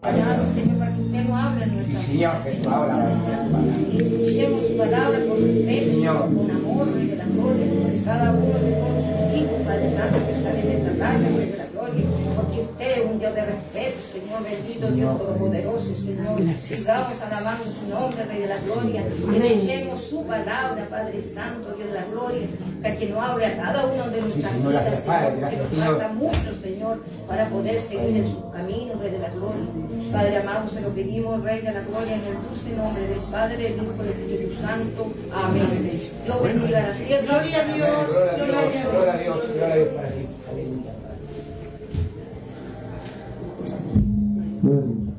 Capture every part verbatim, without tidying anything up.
Claro, Señor, para que usted nos hable en nuestra vida. Señor, que tú hablas. Escuchemos su palabra con respeto, con amor, Rey de la gloria. Cada uno de todos sus hijos, Padre Santo, que están en esta tarde, Rey de la gloria. Porque usted es un Dios de respeto, Señor, bendito Dios Todopoderoso, Señor. Sigamos alabando su nombre, Rey de la gloria. Y escuchemos su palabra, Padre Santo, Dios de la gloria. Para que nos hable a cada uno de nuestras vidas, Señor. Que nos falta mucho, Señor, para poder seguir en su camino, Rey de la gloria. Padre amado, se lo pedimos, Rey de la gloria, en el dulce nombre del Padre, del Hijo y del Espíritu Santo. Amén. Dios bendiga la tierra. Gloria a Dios. Gloria a Dios. Gloria a Dios. Gloria a Dios para ti. Aleluya.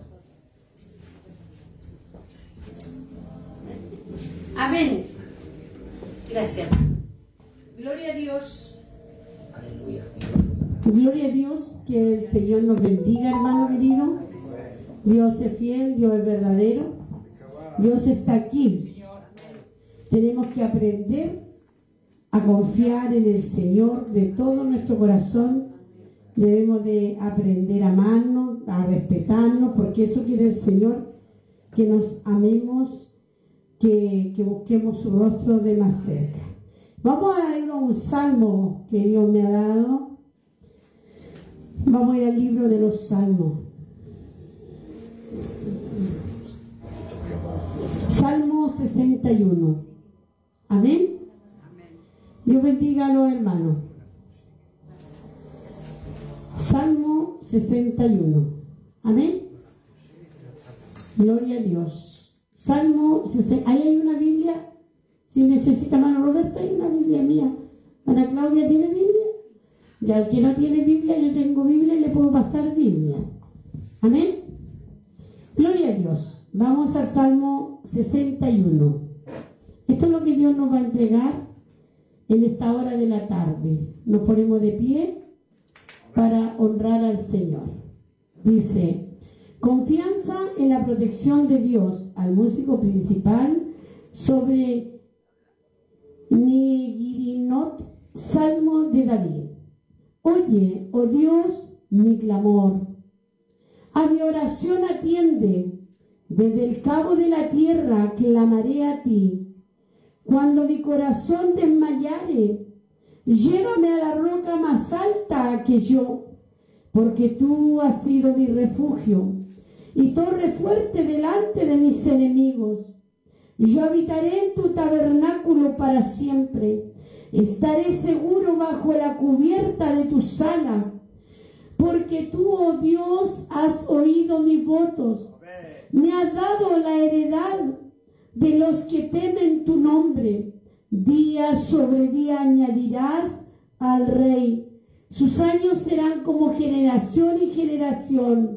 Amén. Gracias. Gloria a Dios. Aleluya. Gloria a Dios, que el Señor nos bendiga, hermano querido. Dios es fiel, Dios es verdadero. Dios está aquí. Tenemos que aprender a confiar en el Señor de todo nuestro corazón. Debemos de aprender a amarnos, a respetarnos, porque eso quiere el Señor, que nos amemos, que, que busquemos su rostro de más cerca. Vamos a ir a un salmo que Dios me ha dado. Vamos a ir al libro de los Salmos. Salmo sesenta y uno. Amén. Dios bendiga a los hermanos. Salmo sesenta y uno. Amén. Gloria a Dios. Salmo sesenta. Ahí hay una Biblia. Si necesita, hermano Roberto, hay una Biblia mía. Ana Claudia tiene Biblia. Ya el que no tiene Biblia, yo tengo Biblia y le puedo pasar Biblia. Amén. Gloria a Dios. Vamos al Salmo sesenta y uno. Esto es lo que Dios nos va a entregar en esta hora de la tarde. Nos ponemos de pie para honrar al Señor. Dice: confianza en la protección de Dios al músico principal sobre Negirinot, Salmo de David. Oye, oh Dios, mi clamor. A mi oración atiende. Desde el cabo de la tierra clamaré a ti. Cuando mi corazón desmayare, llévame a la roca más alta que yo, porque tú has sido mi refugio y torre fuerte delante de mis enemigos. Yo habitaré en tu tabernáculo para siempre. Estaré seguro bajo la cubierta de tu sala, porque tú, oh Dios, has oído mis votos. Me has dado la heredad de los que temen tu nombre. Día sobre día añadirás al rey. Sus años serán como generación y generación.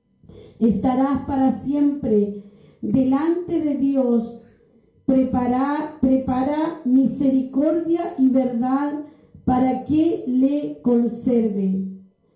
Estarás para siempre delante de Dios. Prepara, prepara misericordia y verdad para que le conserve.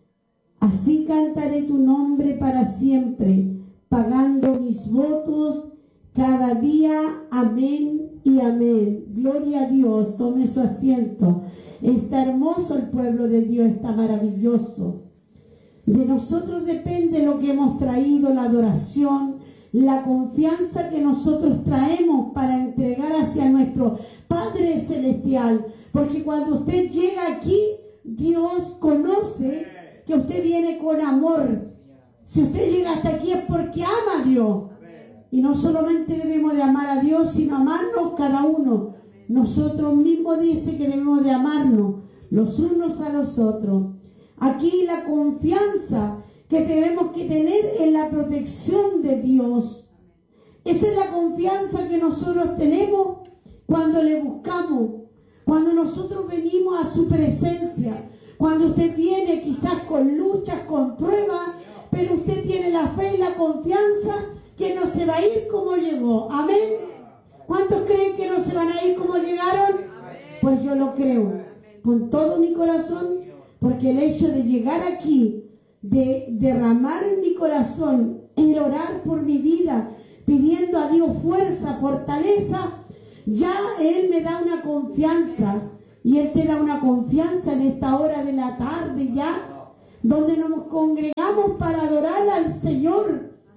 Así cantaré tu nombre para siempre, pagando mis votos cada día. Amén y amén. Gloria a Dios. Tome su asiento. Está hermoso el pueblo de Dios, está maravilloso. De nosotros depende lo que hemos traído, la adoración, la confianza que nosotros traemos para entregar hacia nuestro Padre Celestial. Porque cuando usted llega aquí, Dios conoce que usted viene con amor. Si usted llega hasta aquí es porque ama a Dios. Y no solamente debemos de amar a Dios, sino amarnos cada uno. Nosotros mismos dice que debemos de amarnos los unos a los otros. Aquí la confianza que tenemos que tener en la protección de Dios. Esa es la confianza que nosotros tenemos cuando le buscamos, cuando nosotros venimos a su presencia, cuando usted viene quizás con luchas, con pruebas, pero usted tiene la fe y la confianza que no se va a ir como llegó. Amén. ¿Cuántos creen que no se van a ir como llegaron? Pues yo lo creo con todo mi corazón, porque el hecho de llegar aquí, de derramar en mi corazón, el orar por mi vida, pidiendo a Dios fuerza, fortaleza, ya Él me da una confianza, y Él te da una confianza en esta hora de la tarde ya, donde nos congregamos para adorar al Señor,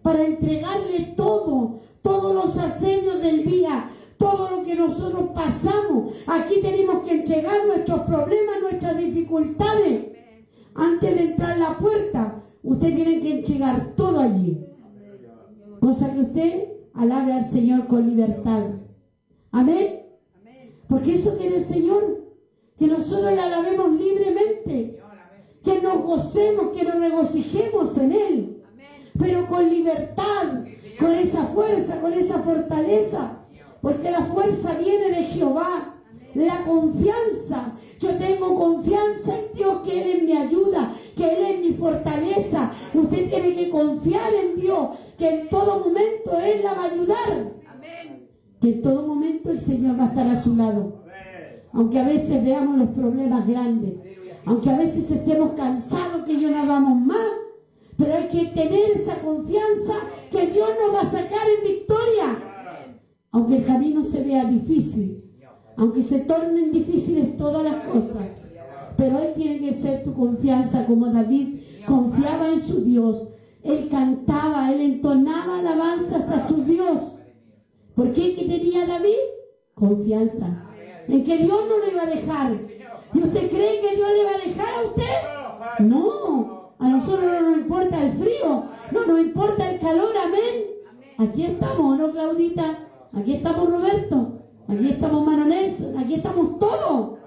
para entregarle todo, todos los asedios del día, todo lo que nosotros pasamos. Aquí tenemos que entregar nuestros problemas, nuestras dificultades. Antes de entrar a la puerta, usted tiene que entregar todo allí. Cosa que usted alabe al Señor con libertad. Amén. Porque eso quiere el Señor, que nosotros le alabemos libremente, que nos gocemos, que nos regocijemos en Él, pero con libertad, con esa fuerza, con esa fortaleza, porque la fuerza viene de Jehová. La confianza, yo tengo confianza en Dios, que Él es mi ayuda, que Él es mi fortaleza. Usted tiene que confiar en Dios, que en todo momento Él la va a ayudar, que en todo momento el Señor va a estar a su lado. Aunque a veces veamos los problemas grandes, aunque a veces estemos cansados, que ya no damos más, pero hay que tener esa confianza que Dios nos va a sacar en victoria. Aunque el camino se vea difícil, aunque se tornen difíciles todas las cosas, pero Él tiene que ser tu confianza, como David confiaba en su Dios. Él cantaba, él entonaba alabanzas a su Dios. ¿Por qué? ¿Qué tenía David? Confianza en que Dios no le iba a dejar. ¿Y usted cree que Dios le va a dejar a usted? No, a nosotros no nos importa el frío, no nos importa el calor, amén. Aquí estamos, ¿no, Claudita? Aquí estamos, Roberto. Aquí estamos, Mano Nelson. Aquí estamos todos.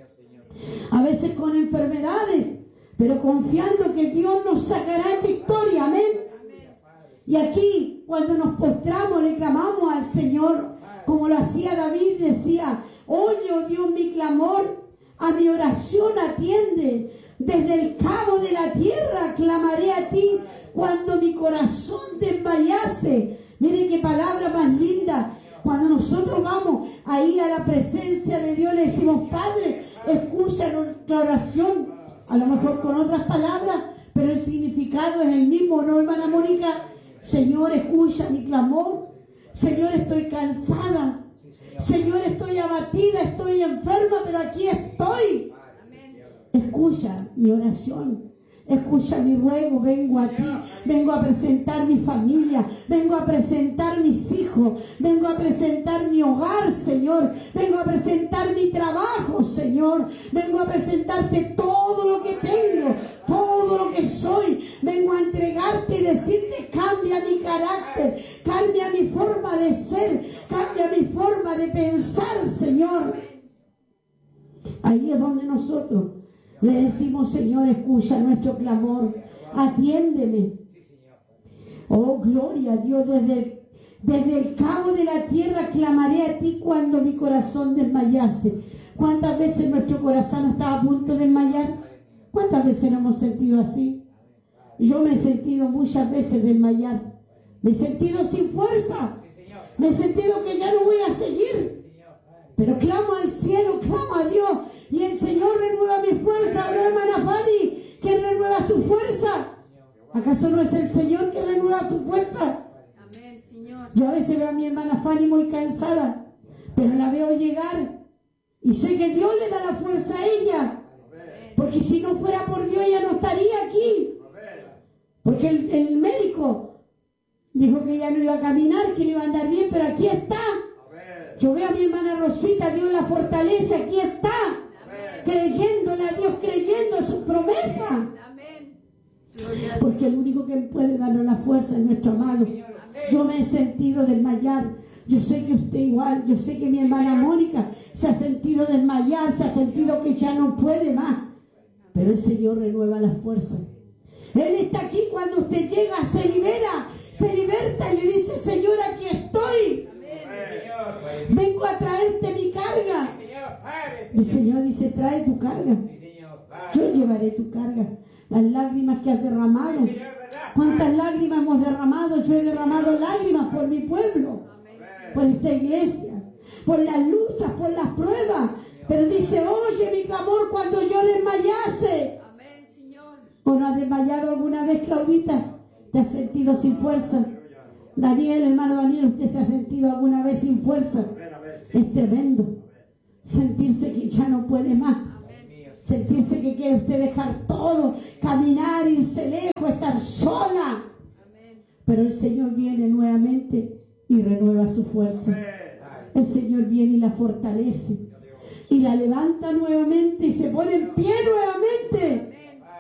A veces con enfermedades, pero confiando que Dios nos sacará en victoria. Amén. Y aquí, cuando nos postramos, le clamamos al Señor, como lo hacía David, decía: oye, oh Dios, mi clamor, a mi oración atiende. Desde el cabo de la tierra clamaré a ti cuando mi corazón desmayase. Miren qué palabra más linda. Cuando nosotros vamos ahí a la presencia de Dios, le decimos: Padre, escucha nuestra oración, a lo mejor con otras palabras, pero el significado es el mismo, ¿no, hermana Mónica? Señor, escucha mi clamor. Señor, estoy cansada. Señor, estoy abatida, estoy enferma, pero aquí estoy. Escucha mi oración. Escucha mi ruego, vengo a ti, vengo a presentar mi familia, vengo a presentar mis hijos, vengo a presentar mi hogar, Señor, vengo a presentar mi trabajo, Señor, vengo a presentarte todo lo que tengo, todo lo que soy, vengo a entregarte y decirte: cambia mi carácter, cambia mi forma de ser, cambia mi forma de pensar, Señor. Ahí es donde nosotros le decimos: Señor, escucha nuestro clamor, atiéndeme. Oh, gloria a Dios. Desde, desde el cabo de la tierra clamaré a ti cuando mi corazón desmayase. ¿Cuántas veces nuestro corazón estaba a punto de desmayar? ¿Cuántas veces nos hemos sentido así? Yo me he sentido muchas veces desmayar. Me he sentido sin fuerza. Me he sentido que ya no voy a seguir. Pero clamo al cielo, clamo a Dios, y el Señor renueva mi fuerza. ¿No, hermana Fanny, que renueva su fuerza? ¿Acaso no es el Señor que renueva su fuerza? Amén, Señor. Yo a veces veo a mi hermana Fanny muy cansada, pero la veo llegar y sé que Dios le da la fuerza a ella, porque si no fuera por Dios ella no estaría aquí. Porque el, el médico dijo que ella no iba a caminar, que no iba a andar bien, pero aquí está. Yo veo a mi hermana Rosita, Dios la fortalece, aquí está, creyéndole a Dios, creyendo su promesa. Porque el único que puede darnos la fuerza es nuestro amado. Yo me he sentido desmayar. Yo sé que usted igual, yo sé que mi hermana Mónica se ha sentido desmayar, se ha sentido que ya no puede más. Pero el Señor renueva las fuerzas. Él está aquí cuando usted llega, se libera, se liberta y le dice: Señor, aquí estoy. Vengo a traerte mi carga. El Señor dice: trae tu carga. Yo llevaré tu carga. Las lágrimas que has derramado. ¿Cuántas lágrimas hemos derramado? Yo he derramado lágrimas por mi pueblo, por esta iglesia, por las luchas, por las pruebas. Pero dice: oye mi clamor cuando yo desmayase. ¿O no has desmayado alguna vez, Claudita? ¿Te has sentido sin fuerza? Daniel, hermano Daniel, ¿usted se ha sentido alguna vez sin fuerza? Es tremendo sentirse que ya no puede más, sentirse que quiere usted dejar todo, caminar, irse lejos, estar sola. pero el Señor viene nuevamente y renueva su fuerza. El Señor viene y la fortalece y la levanta nuevamente y se pone en pie nuevamente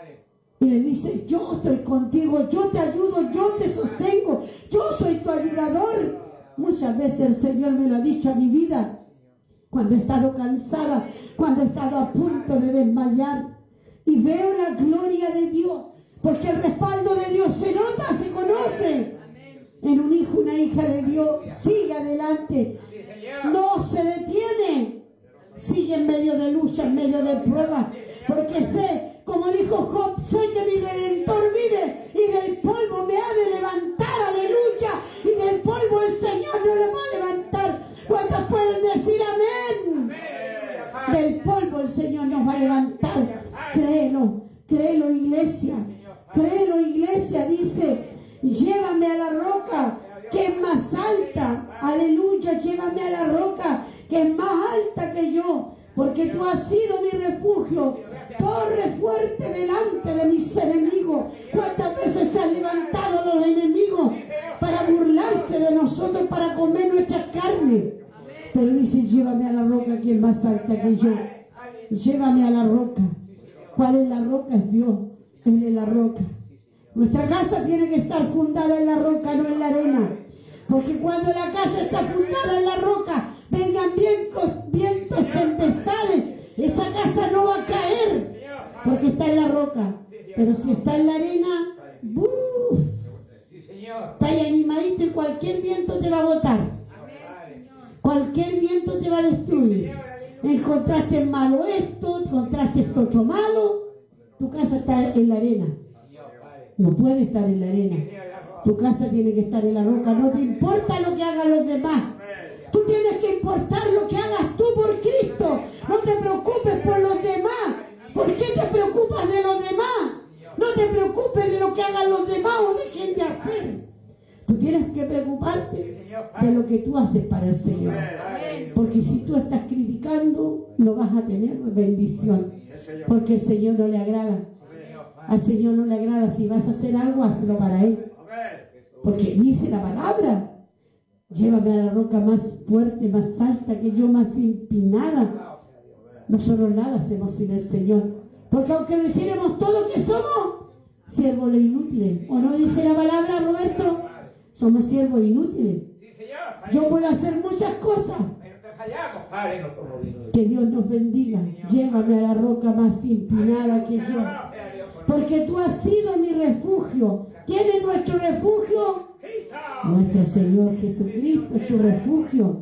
y le dice: yo estoy contigo, yo te ayudo, yo te sostengo, yo soy tu ayudador. Muchas veces el Señor me lo ha dicho a mi vida, cuando he estado cansada, cuando he estado a punto de desmayar, y veo la gloria de Dios, porque el respaldo de Dios se nota, se conoce en un hijo, una hija de Dios. Sigue adelante, no se detiene, sigue en medio de lucha, en medio de pruebas, porque sé, como dijo Job, sé que mi Redentor vive y del polvo me ha de levantar, aleluya, y del polvo el Señor no le va a levantar. ¿Cuántos pueden decir amén? Del polvo el Señor nos va a levantar. Créelo, créelo, iglesia, créelo, iglesia. Dice: llévame a la roca que es más alta, aleluya, llévame a la roca que es más alta que yo, porque tú has sido mi refugio, torre fuerte delante de mis enemigos. ¿Cuántas veces se han levantado los enemigos para burlarse de nosotros, para comer nuestra carne? Pero dice: llévame a la roca que es más alta que yo. Llévame a la roca. ¿Cuál es la roca? Es Dios. Él es la roca. Nuestra casa tiene que estar fundada en la roca, no en la arena. Porque cuando la casa está fundada en la roca, vengan vientos, vientos, tempestades, esa casa no va a caer, porque está en la roca. Pero si está en la arena, ¡buf! Está ahí animadito y cualquier viento te va a botar. Cualquier viento te va a destruir. Encontraste malo esto, encontraste esto otro malo. Tu casa está en la arena. No puede estar en la arena. Tu casa tiene que estar en la roca. No te importa lo que hagan los demás. Tú tienes que importar lo que hagas tú por Cristo. No te preocupes por los demás. ¿Por qué te preocupas de los demás? No te preocupes de lo que hagan los demás o dejen de hacer. Tú tienes que preocuparte de lo que tú haces para el Señor. Porque si tú estás criticando, no vas a tener bendición. Porque el Señor no le agrada. Al Señor no le agrada. Si vas a hacer algo, hazlo para Él. Porque dice la palabra: llévame a la roca más fuerte, más alta que yo, más empinada. Nosotros nada hacemos sin el Señor. Porque aunque lo hiciéramos todo, que somos siervos inútiles. ¿O no dice la palabra, Roberto? Somos siervos inútiles. Yo puedo hacer muchas cosas. Que Dios nos bendiga. Llévame a la roca más empinada que yo. Porque tú has sido mi refugio. ¿Quién es nuestro refugio? Nuestro Señor Jesucristo es tu refugio.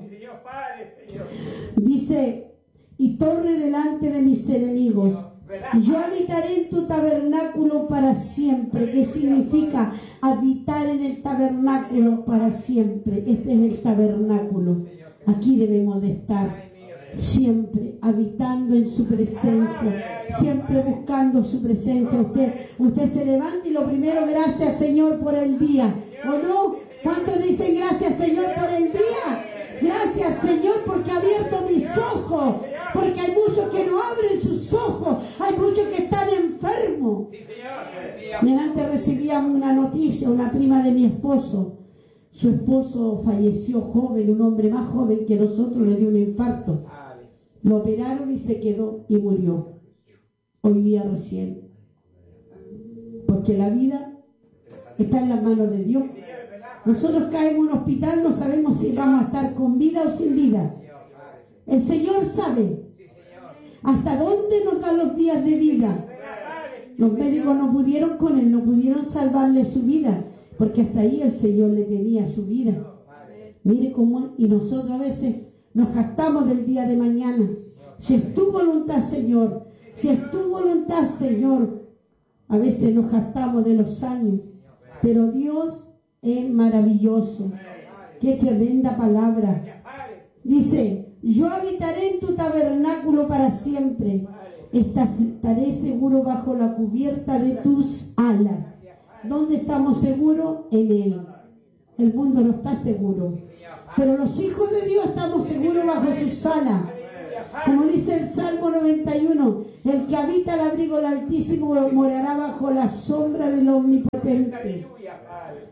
Dice: y torre delante de mis enemigos. Yo habitaré en tu tabernáculo para siempre. ¿Qué significa habitar en el tabernáculo para siempre? Este es el tabernáculo. Aquí debemos de estar siempre, habitando en su presencia, siempre buscando su presencia. Usted, usted se levanta y lo primero: gracias, Señor, por el día. ¿O no? ¿Cuántos dicen gracias, Señor, por el día? Gracias, Señor, porque ha abierto mis ojos. Porque hay muchos que no abren sus ojos. Hay muchos que están enfermos. Delante recibíamos una noticia, una prima de mi esposo. Su esposo falleció joven, un hombre más joven que nosotros, le dio un infarto. Lo operaron y se quedó y murió. Hoy día recién. Porque la vida está en las manos de Dios. Nosotros caemos en un hospital, no sabemos si vamos a estar con vida o sin vida. El Señor sabe hasta dónde nos dan los días de vida. Los médicos no pudieron con él, no pudieron salvarle su vida, porque hasta ahí el Señor le tenía su vida. Mire cómo, y nosotros a veces nos jactamos del día de mañana. Si es tu voluntad, Señor, si es tu voluntad, Señor, a veces nos jactamos de los años, pero Dios es maravilloso. Qué tremenda palabra. Dice: yo habitaré en tu tabernáculo para siempre. Estaré seguro bajo la cubierta de tus alas. ¿Dónde estamos seguros? En Él. El mundo no está seguro, pero los hijos de Dios estamos seguros bajo sus alas. Como dice el Salmo noventa y uno: el que habita el abrigo del Altísimo morará bajo la sombra del Omnipotente.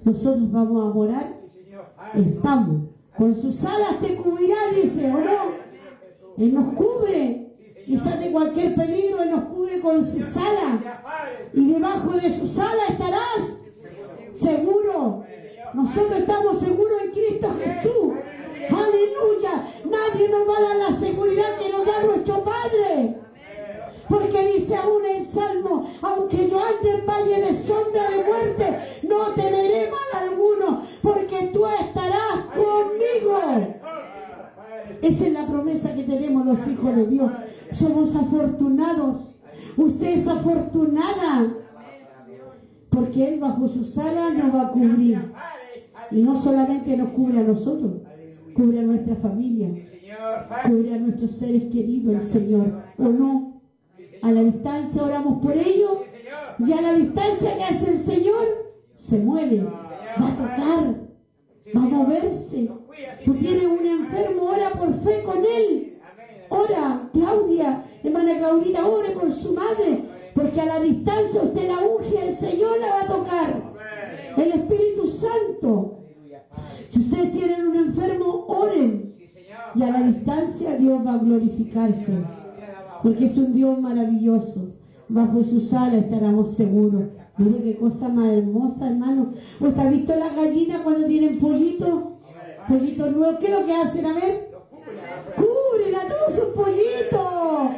nosotros vamos a morar, estamos. Con sus alas te cubrirá, dice, ¿o no? Él nos cubre. Quizás de cualquier peligro, Él nos cubre con sus alas. Y debajo de sus alas estarás seguro. Nosotros estamos seguros en Cristo Jesús. Aleluya. Nadie nos va a dar la seguridad que nos da nuestro Padre. Porque dice aún el Salmo, aunque yo ande en valle de sombra de muerte, no temeré mal alguno, porque tú estarás conmigo. Esa es la promesa que tenemos los hijos de Dios. Somos afortunados. Usted es afortunada, porque Él bajo sus alas nos va a cubrir. Y no solamente nos cubre a nosotros, cubre a nuestra familia, cubre a nuestros seres queridos, el Señor, ¿o no? A la distancia oramos por ellos, y a la distancia que hace el Señor se mueve, va a tocar, va a moverse. Tú tienes un enfermo, ora por fe con él. Ora, Claudia, hermana Claudita, ore por su madre, porque a la distancia usted la unge, el Señor la va a tocar, el Espíritu Santo. Si ustedes tienen un enfermo, oren, y a la distancia Dios va a glorificarse. Porque es un Dios maravilloso. Bajo sus alas estaremos seguros. Mire qué cosa más hermosa, hermano. ¿Usted ha visto las gallinas cuando tienen pollitos? Pollitos nuevos. ¿Qué es lo que hacen? A ver. Cubren a todos sus pollitos.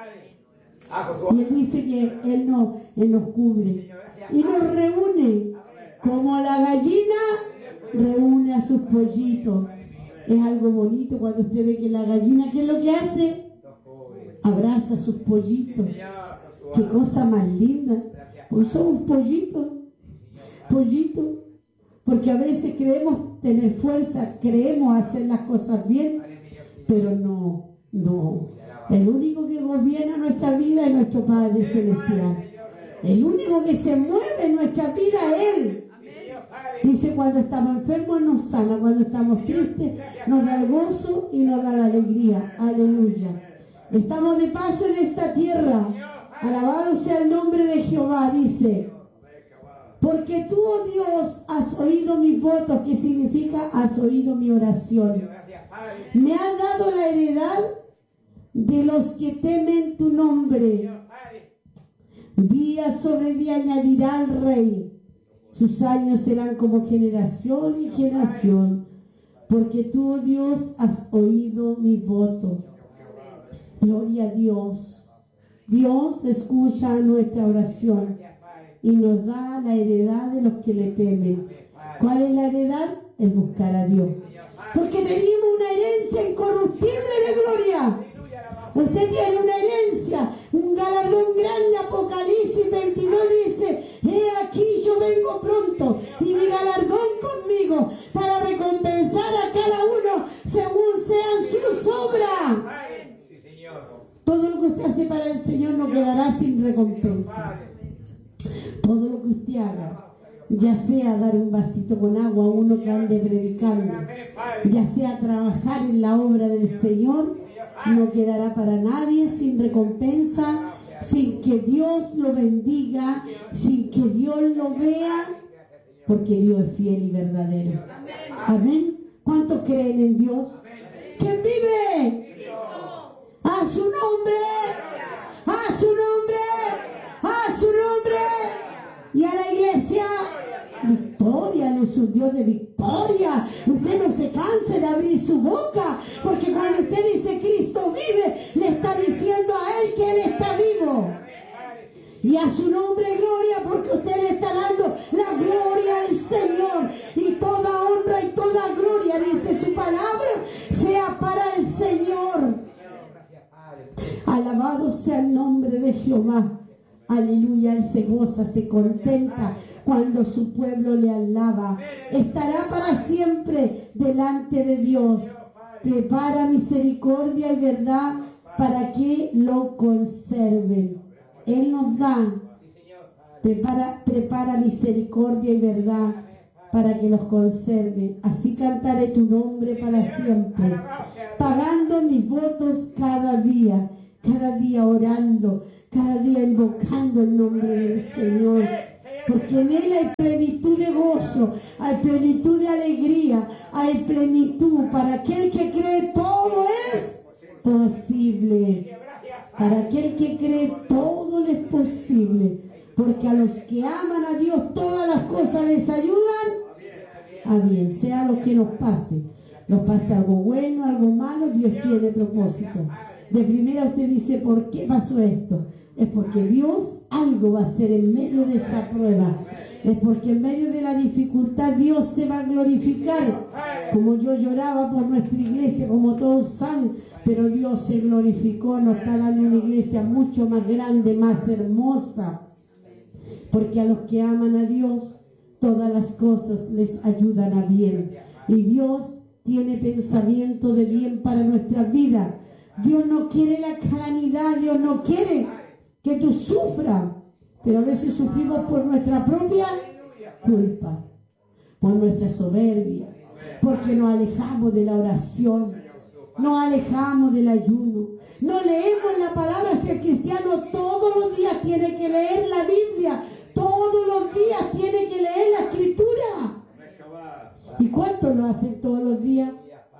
Y Él dice que Él, no, Él nos cubre. Y nos reúne. Como la gallina reúne a sus pollitos. Es algo bonito cuando usted ve que la gallina, ¿qué es lo que hace? Abraza a sus pollitos. Qué cosa más linda. Pues somos pollitos. Pollitos. Porque a veces creemos tener fuerza, creemos hacer las cosas bien, pero no, no. El único que gobierna nuestra vida es nuestro Padre Celestial. El único que se mueve en nuestra vida es Él. Dice, cuando estamos enfermos nos sana, cuando estamos tristes nos da el gozo y nos da la alegría. Aleluya. Estamos de paso en esta tierra. Alabado sea el nombre de Jehová, dice. Porque tú, oh Dios, has oído mis votos, que significa has oído mi oración. Me has dado la heredad de los que temen tu nombre. Día sobre día añadirá al rey. Sus años serán como generación y generación. Porque tú, oh Dios, has oído mi voto. Gloria a Dios. Dios escucha nuestra oración y nos da la heredad de los que le temen. ¿Cuál es la heredad? El buscar a Dios. Porque tenemos una herencia incorruptible de gloria. Usted tiene una herencia, un galardón grande. Apocalipsis veintidós dice, he aquí yo vengo pronto y mi galardón conmigo para recompensar a cada uno según sean sus obras. Todo lo que usted hace para el Señor no quedará sin recompensa. Todo lo que usted haga, ya sea dar un vasito con agua a uno que ande predicando, ya sea trabajar en la obra del Señor, no quedará para nadie sin recompensa, sin que Dios lo bendiga, sin que Dios lo vea, porque Dios es fiel y verdadero. Amén. ¿Cuántos creen en Dios? ¿Quién vive? A su nombre, a su nombre, a su nombre. Y a la iglesia, victoria, Él es un Dios de victoria. Usted no se canse de abrir su boca, porque cuando usted dice Cristo vive, le está diciendo a Él que Él está vivo. Y a su nombre gloria, porque usted le está dando la gloria al Señor. Y toda honra y toda gloria, dice su palabra, sea para el Señor. Alabado sea el nombre de Jehová. Aleluya, Él se goza, se contenta cuando su pueblo le alaba. Estará para siempre delante de Dios. Prepara misericordia y verdad para que lo conserven. Él nos da, prepara, prepara misericordia y verdad para que los conserve. Así cantaré tu nombre para siempre, pagando mis votos cada día, cada día orando, cada día invocando el nombre del Señor. porque en Él hay plenitud de gozo, hay plenitud de alegría, hay plenitud. Para aquel que cree, todo es posible. Para aquel que cree, todo le es posible. Porque a los que aman a Dios, todas las cosas les ayudan a bien, sea lo que nos pase. Nos pase algo bueno, algo malo, Dios tiene propósito. De primera usted dice, ¿por qué pasó esto? Es porque Dios algo va a hacer en medio de esa prueba. Es porque en medio de la dificultad Dios se va a glorificar. Como yo lloraba por nuestra iglesia, como todos saben, pero Dios se glorificó, nos está dando una iglesia mucho más grande, más hermosa. Porque a los que aman a Dios, todas las cosas les ayudan a bien. Y Dios tiene pensamiento de bien para nuestra vida. Dios no quiere la calamidad, Dios no quiere que tú sufras, pero a veces sufrimos por nuestra propia culpa, por nuestra soberbia, porque nos alejamos de la oración, nos alejamos del ayuno, no leemos la palabra. Si el cristiano todos los días tiene que leer la Biblia, todos los días tiene que leer la Escritura. ¿Y cuántos lo hacen todos los días?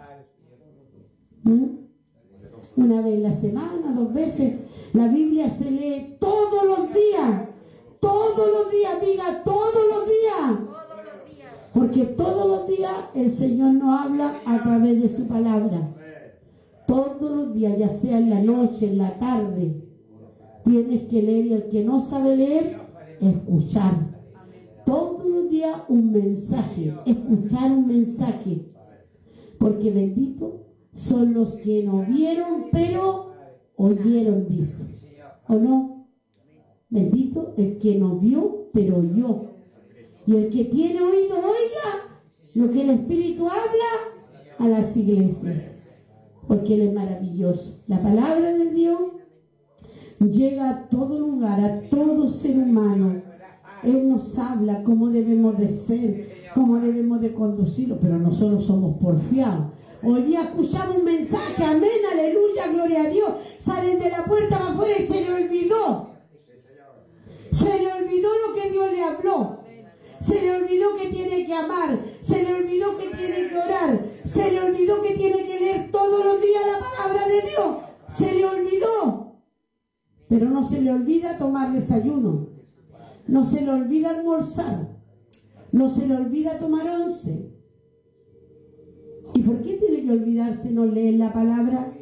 ¿Mm? Una vez en la semana, dos veces. La Biblia se lee todos los días. Todos los días, diga todos los días. Porque todos los días el Señor nos habla a través de su palabra. Todos los días, ya sea en la noche, en la tarde, tienes que leer. Y el que no sabe leer, escuchar. Todos los días un mensaje, escuchar un mensaje. Porque bendito son los que no vieron, pero oyeron, dice. ¿O no? Bendito el que no vio, pero oyó. Y el que tiene oído, oiga lo que el Espíritu habla a las iglesias. Porque Él es maravilloso. La palabra de Dios llega a todo lugar, a todo ser humano. Él nos habla cómo debemos de ser, cómo debemos de conducirlo, pero nosotros somos porfiados. Hoy día escuchamos un mensaje, amén, aleluya, gloria a Dios. Salen de la puerta para afuera y se le olvidó. Se le olvidó lo que Dios le habló. Se le olvidó que tiene que amar. Se le olvidó que tiene que orar. Se le olvidó que tiene que leer todos los días la palabra de Dios. Se le olvidó. Pero no se le olvida tomar desayuno. No se le olvida almorzar. No se le olvida tomar once. ¿Y por qué tiene que olvidarse no leer la palabra?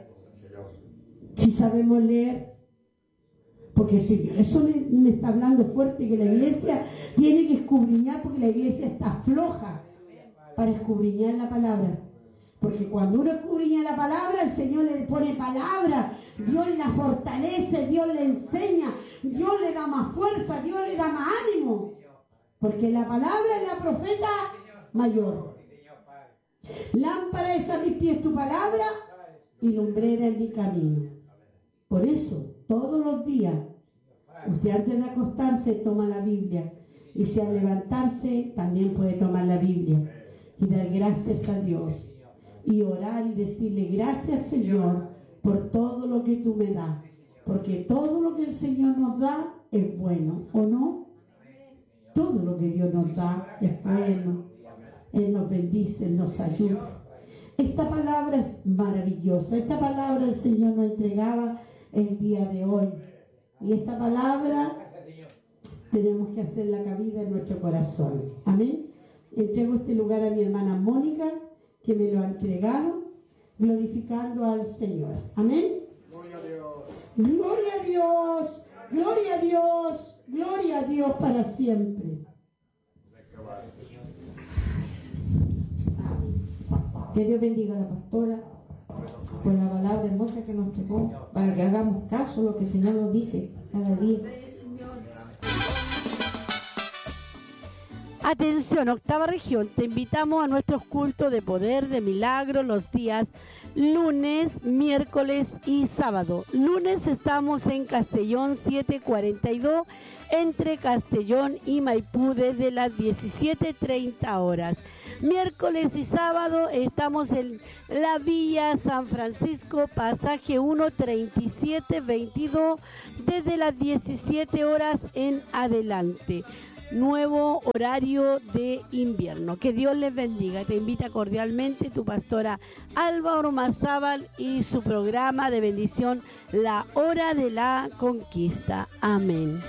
Si sabemos leer. Porque si eso me, me está hablando fuerte, que la iglesia tiene que escudriñar, porque la iglesia está floja para escudriñar la palabra. Porque cuando uno escudriña la palabra, el Señor le pone palabra, Dios la fortalece, Dios le enseña, Dios le da más fuerza, Dios le da más ánimo. Porque la palabra es la profeta mayor. Lámpara es a mis pies tu palabra y lumbrera en mi camino. Por eso, todos los días, usted antes de acostarse toma la Biblia. Y si al levantarse también puede tomar la Biblia. Y dar gracias a Dios. Y orar y decirle gracias, Señor, por todo lo que tú me das. Porque todo lo que el Señor nos da es bueno, ¿o no? Todo lo que Dios nos da es bueno. Él nos bendice, Él nos ayuda. Esta palabra es maravillosa. Esta palabra el Señor nos entregaba el día de hoy. Y esta palabra tenemos que hacerla cabida en nuestro corazón. Amén. Entrego este lugar a mi hermana Mónica, que me lo ha entregado, glorificando al Señor. Amén. Gloria a Dios. Gloria a Dios. Gloria a Dios. Gloria a Dios para siempre. Que Dios bendiga a la pastora por la palabra hermosa que nos tocó, para que hagamos caso a lo que el Señor nos dice cada día. Atención, octava región, te invitamos a nuestros cultos de poder, de milagro, los días lunes, miércoles y sábado. Lunes estamos en Castellón setecientos cuarenta y dos, entre Castellón y Maipú, desde las diecisiete treinta horas. Miércoles y sábado estamos en la Villa San Francisco, pasaje ciento treinta y siete veintidós, desde las diecisiete horas en adelante. nuevo horario de invierno. Que Dios les bendiga. Te invita cordialmente tu pastora Alba Ormazábal y su programa de bendición, La Hora de la Conquista. Amén.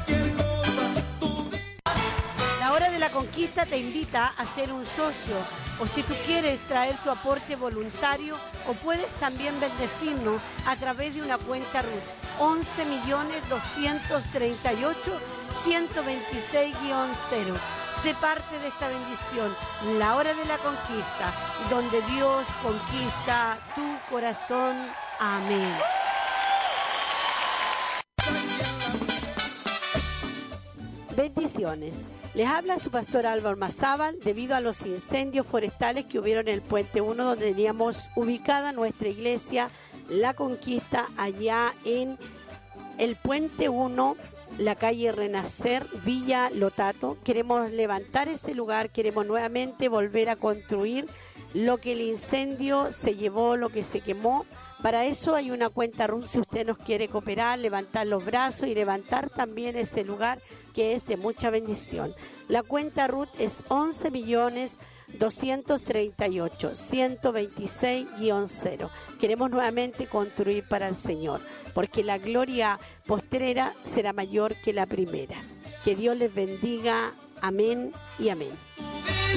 La Hora de la Conquista te invita a ser un socio, o si tú quieres traer tu aporte voluntario, o puedes también bendecirnos a través de una cuenta RUT once millones doscientos treinta y ocho mil ciento veintiséis cero. Sé parte de esta bendición, La Hora de la Conquista, donde Dios conquista tu corazón. Amén. Bendiciones. Les habla su pastor Alba Ormazábal. Debido a los incendios forestales que hubieron en el Puente uno, donde teníamos ubicada nuestra iglesia La Conquista, allá en el Puente uno, la calle Renacer, Villa Lotato. Queremos levantar ese lugar, queremos nuevamente volver a construir lo que el incendio se llevó, lo que se quemó. Para eso hay una cuenta RUT, si usted nos quiere cooperar, levantar los brazos y levantar también ese lugar que es de mucha bendición. La cuenta RUT es once millones doscientos treinta y ocho mil ciento veintiséis cero. Queremos nuevamente construir para el Señor, porque la gloria postrera será mayor que la primera. Que Dios les bendiga. Amén y amén.